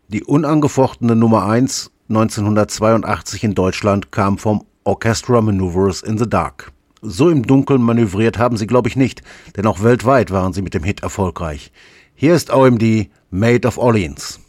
Die unangefochtene Nummer 1 1982 in Deutschland kam vom Orchestra Manoeuvres in the Dark. So im Dunkeln manövriert haben sie, glaube ich, nicht, denn auch weltweit waren sie mit dem Hit erfolgreich. Hier ist OMD Maid of Orleans.